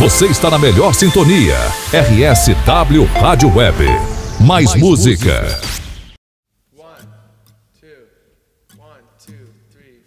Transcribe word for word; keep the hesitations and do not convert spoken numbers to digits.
Você está na melhor sintonia. R S W Rádio Web. Mais, Mais música. música. One, two, one, two, three.